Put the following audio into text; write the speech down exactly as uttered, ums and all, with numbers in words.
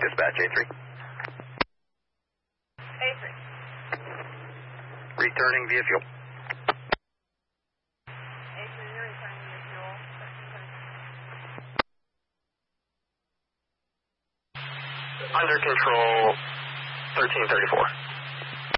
Dispatch A three. A three. Returning via fuel. A three, you're returning via fuel. Under control, thirteen thirty-four.